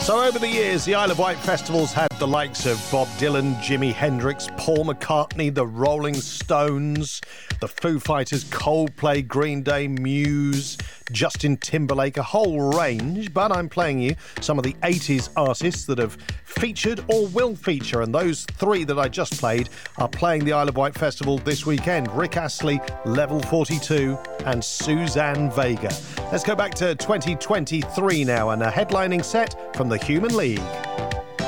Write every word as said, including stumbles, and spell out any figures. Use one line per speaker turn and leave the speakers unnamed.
So over the years, the Isle of Wight festivals had the likes of Bob Dylan, Jimi Hendrix, Paul McCartney, the Rolling Stones, the Foo Fighters, Coldplay, Green Day, Muse, Justin Timberlake, a whole range. But I'm playing you some of the eighties artists that have featured or will feature, and those three that I just played are playing the Isle of Wight Festival this weekend. Rick Astley, Level forty-two, and Suzanne Vega. Let's go back to twenty twenty-three now, and a headlining set from the Human League.